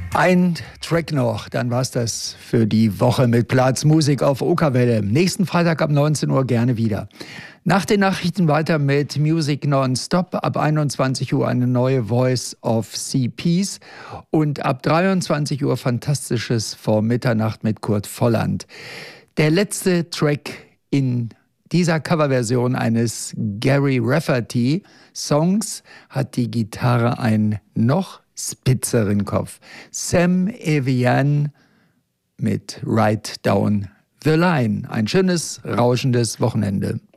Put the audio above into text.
Ein Track noch, dann war's das für die Woche mit Platzmusik auf Okerwelle. Nächsten Freitag ab 19 Uhr gerne wieder. Nach den Nachrichten weiter mit Music Nonstop. Ab 21 Uhr eine neue Voice of CPs und ab 23 Uhr Fantastisches vor Mitternacht mit Kurt Volland. Der letzte Track in dieser Coverversion eines Gary Rafferty Songs hat die Gitarre einen noch spitzeren Kopf. Sam Evian mit Right Down the Line. Ein schönes, rauschendes Wochenende.